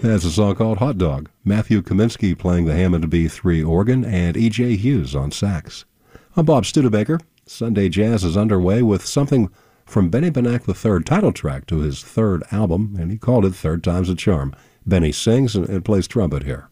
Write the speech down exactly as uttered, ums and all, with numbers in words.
That's a song called Hot Dog. Matthew Kaminsky playing the Hammond B three organ and E J Hughes on sax. I'm Bob Studebaker. Sunday Jazz is underway with something from Benny Benack the third, title track to his third album, and he called it Third Time's a Charm. Benny sings and, and plays trumpet here.